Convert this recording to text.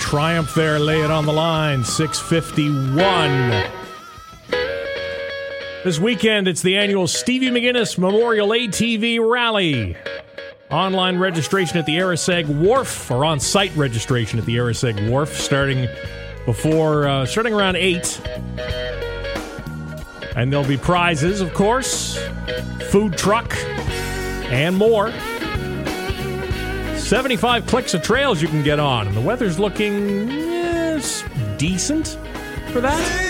Triumph there, lay it on the line, 6:51. This weekend, it's the annual Stevie McGuinness Memorial ATV Rally. Online registration at the Arisag Wharf, or on-site registration at the Arisag Wharf, starting around 8. And there'll be prizes, of course, food truck, and more. 75 clicks of trails you can get on, and the weather's looking decent for that.